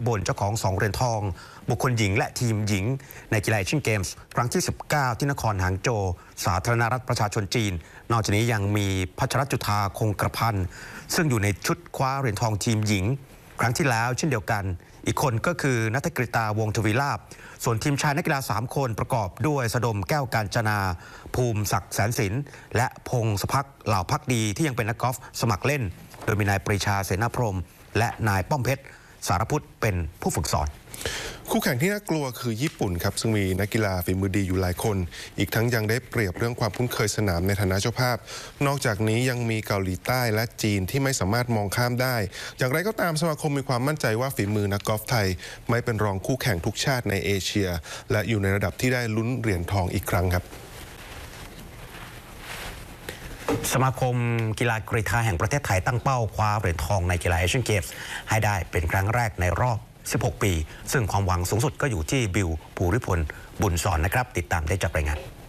บลเจ้าของ2 เหรียญทองบุคคลหญิงและทีมหญิงในกีฬาเอเชียนเกมส์ครั้งที่ 19 ที่นครหางโจวสาธารณรัฐประชาชนจีนนอกจากนี้ยังมีพัชรจุฑาคงกระพันซึ่งอยู่ในชุดคว้าเหรียญทองทีมหญิงครั้งที่แล้วเช่นเดียวกันอีกคนก็คือณัฐกฤตาวงศ์ทวีลาภส่วนทีมชายนักกีฬา3 คนประกอบด้วยสดมแก้วกาญจนาภูมิศักดิ์แสนสินและพงศพักเหล่าพักดีที่ยังเป็นนักกอล์ฟสมัครเล่นโดยมีนายปรีชาเสนาพรหมและนายป้อมเพชรสารพุทธเป็นผู้ฝึกสอนคู่แข่งที่น่ากลัวคือญี่ปุ่นครับซึ่งมีนักกีฬาฝีมือดีอยู่หลายคนอีกทั้งยังได้เปรียบเรื่องความคุ้นเคยสนามในฐานะเจ้าภาพนอกจากนี้ยังมีเกาหลีใต้และจีนที่ไม่สามารถมองข้ามได้อย่างไรก็ตามสมาคมมีความมั่นใจว่าฝีมือนักกอล์ฟไทยไม่เป็นรองคู่แข่งทุกชาติในเอเชียและอยู่ในระดับที่ได้ลุ้นเหรียญทองอีกครั้งครับสมาคมกีฬากรีฑาแห่งประเทศไทยตั้งเป้าคว้าเหรียญทองในกีฬาเอเชียนเกมส์ให้ได้เป็นครั้งแรกในรอบ16 ปีซึ่งความหวังสูงสุดก็อยู่ที่บิว ภูริพล บุญสอนนะครับติดตามได้จากรายงาน